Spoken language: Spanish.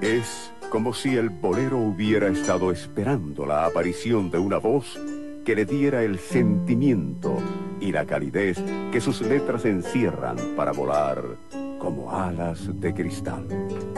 Es como si el bolero hubiera estado esperando la aparición de una voz que le diera el sentimiento y la calidez que sus letras encierran para volar como alas de cristal.